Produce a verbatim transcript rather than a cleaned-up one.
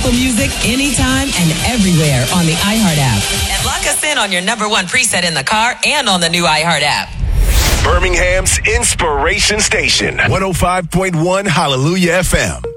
gospel music anytime and everywhere on the iHeart app. And lock us in on your number one preset in the car and on the new iHeart app. Birmingham's Inspiration Station, one oh five point one Hallelujah F M.